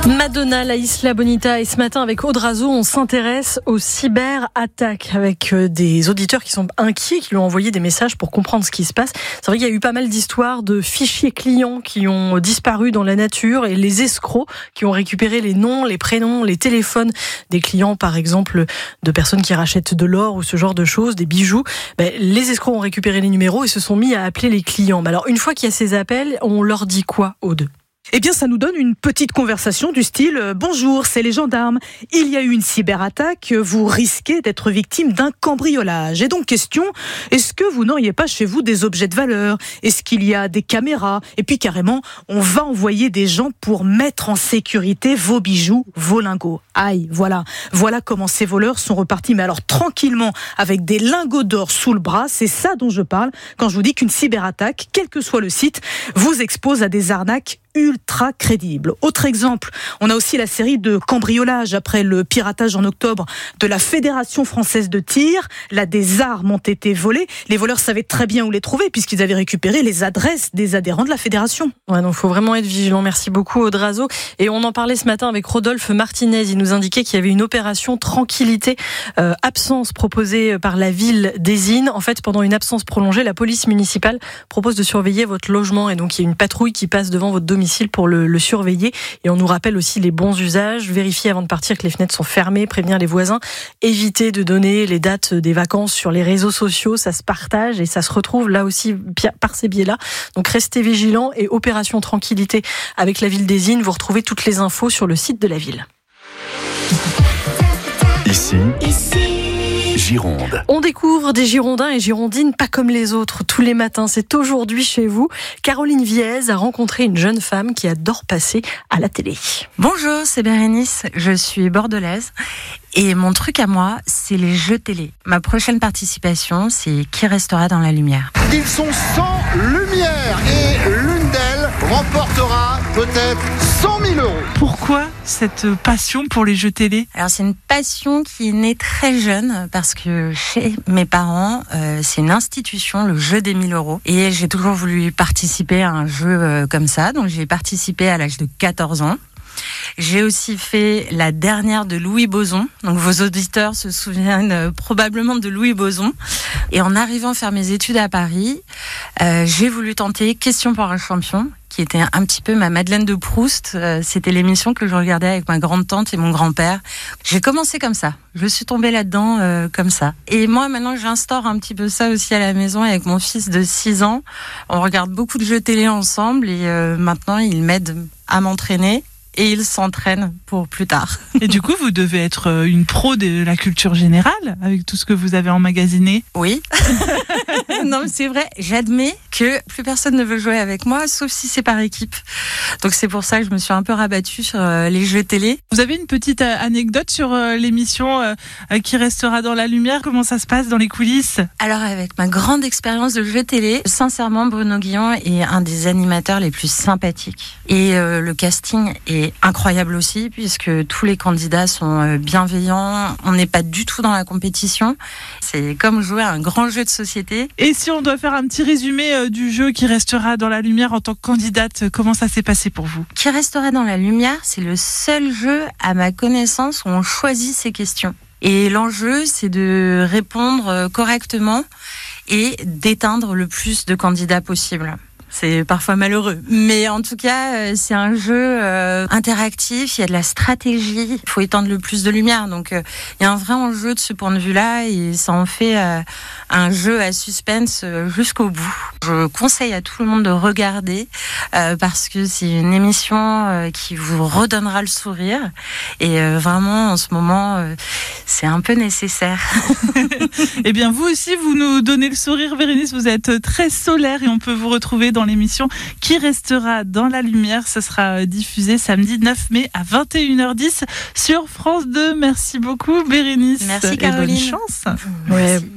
Madonna, la Isla Bonita, et ce matin avec Aude Razo, on s'intéresse aux cyberattaques avec des auditeurs qui sont inquiets, qui lui ont envoyé des messages pour comprendre ce qui se passe. C'est vrai qu'il y a eu pas mal d'histoires de fichiers clients qui ont disparu dans la nature et les escrocs qui ont récupéré les noms, les prénoms, les téléphones des clients, par exemple de personnes qui rachètent de l'or ou ce genre de choses, des bijoux. Les escrocs ont récupéré les numéros et se sont mis à appeler les clients. Alors une fois qu'il y a ces appels, on leur dit quoi, Aude ? Eh bien, ça nous donne une petite conversation du style « Bonjour, c'est les gendarmes. Il y a eu une cyberattaque. Vous risquez d'être victime d'un cambriolage. » Et donc, question, est-ce que vous n'auriez pas chez vous des objets de valeur ? Est-ce qu'il y a des caméras ? Et puis, carrément, on va envoyer des gens pour mettre en sécurité vos bijoux, vos lingots. Aïe, voilà comment ces voleurs sont repartis. Mais alors, tranquillement, avec des lingots d'or sous le bras, c'est ça dont je parle quand je vous dis qu'une cyberattaque, quel que soit le site, vous expose à des arnaques ultra crédible. Autre exemple, on a aussi la série de cambriolages après le piratage en octobre de la Fédération française de tir. Là, des armes ont été volées. Les voleurs savaient très bien où les trouver puisqu'ils avaient récupéré les adresses des adhérents de la fédération. Ouais, donc faut vraiment être vigilant. Merci beaucoup, Aude Razo. Et on en parlait ce matin avec Rodolphe Martinez. Il nous indiquait qu'il y avait une opération tranquillité absence proposée par la ville d'Ezine. En fait, pendant une absence prolongée, la police municipale propose de surveiller votre logement et donc il y a une patrouille qui passe devant votre domicile pour le surveiller. Et on nous rappelle aussi les bons usages, vérifier avant de partir que les fenêtres sont fermées, prévenir les voisins, éviter de donner les dates des vacances sur les réseaux sociaux, ça se partage et ça se retrouve là aussi par ces biais-là. Donc restez vigilants et opération tranquillité avec la ville d'Ezine, vous retrouvez toutes les infos sur le site de la ville. Ici. Gironde. On découvre des Girondins et Girondines pas comme les autres tous les matins. C'est aujourd'hui chez vous. Caroline Viez a rencontré une jeune femme qui adore passer à la télé. Bonjour, c'est Bérénice. Je suis bordelaise. Et mon truc à moi, c'est les jeux télé. Ma prochaine participation, c'est Qui restera dans la lumière. Ils sont 100 lumières et l'une d'elles remportera peut-être 100 000 €. Pourquoi cette passion pour les jeux télé ? Alors c'est une passion qui est née très jeune parce que chez mes parents, c'est une institution, le jeu des 1 000 €. Et j'ai toujours voulu participer à un jeu comme ça. Donc j'ai participé à l'âge de 14 ans. J'ai aussi fait la dernière de Louis Boson. Donc vos auditeurs se souviennent probablement de Louis Boson. Et en arrivant faire mes études à Paris, j'ai voulu tenter Question pour un champion, qui était un petit peu ma Madeleine de Proust. C'était l'émission que je regardais avec ma grande-tante et mon grand-père. J'ai commencé comme ça. Je suis tombée là-dedans comme ça. Et moi, maintenant, j'instaure un petit peu ça aussi à la maison avec mon fils de 6 ans. On regarde beaucoup de jeux télé ensemble et maintenant, il m'aide à m'entraîner. Et il s'entraîne pour plus tard. Et du coup, vous devez être une pro de la culture générale avec tout ce que vous avez emmagasiné. Oui. Non, mais c'est vrai. J'admets que plus personne ne veut jouer avec moi, sauf si c'est par équipe. Donc c'est pour ça que je me suis un peu rabattue sur les jeux télé. Vous avez une petite anecdote sur l'émission Qui restera dans la lumière ? Comment ça se passe dans les coulisses ? Alors avec ma grande expérience de jeux télé, sincèrement, Bruno Guillon est un des animateurs les plus sympathiques. Et le casting est incroyable aussi, puisque tous les candidats sont bienveillants. On n'est pas du tout dans la compétition. C'est comme jouer à un grand jeu de société. Et si on doit faire un petit résumé du jeu Qui restera dans la lumière en tant que candidate, comment ça s'est passé pour vous ? Qui restera dans la lumière, c'est le seul jeu, à ma connaissance, où on choisit ses questions. Et l'enjeu, c'est de répondre correctement et d'éteindre le plus de candidats possible. C'est parfois malheureux. Mais en tout cas, c'est un jeu interactif, il y a de la stratégie, il faut éteindre le plus de lumière. Donc il y a un vrai enjeu de ce point de vue-là et ça en fait un jeu à suspense jusqu'au bout. Je conseille à tout le monde de regarder parce que c'est une émission qui vous redonnera le sourire et vraiment en ce moment, c'est un peu nécessaire. Eh bien vous aussi, vous nous donnez le sourire, Bérénice, vous êtes très solaire et on peut vous retrouver dans l'émission Qui restera dans la lumière. Ce sera diffusé samedi 9 mai à 21h10 sur France 2. Merci beaucoup, Bérénice. Merci, Caroline. Et bonne chance. Ouais.